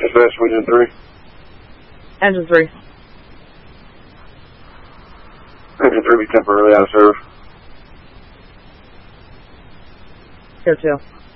Dispatch, Engine 3. Engine 3. Engine 3 be temporarily out of service. Here, too.